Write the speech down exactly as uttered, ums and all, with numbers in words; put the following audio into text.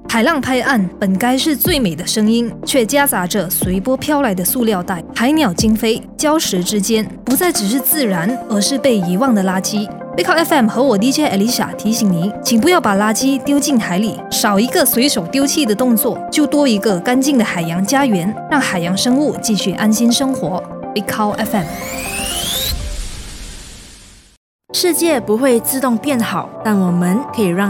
海浪拍岸本该是最美的声音，却夹杂着随波飘来的塑料袋、海鸟惊飞，礁石之间不再只是自然，而是被遗忘的垃圾。背靠 F M 和我 D J Alicia 提醒你，请不要把垃圾丢进海里，少一个随手丢弃的动作，就多一个干净的海洋家园，让海洋生物继续安心生活。背靠 F M。 世界不会自动变好，但我们可以让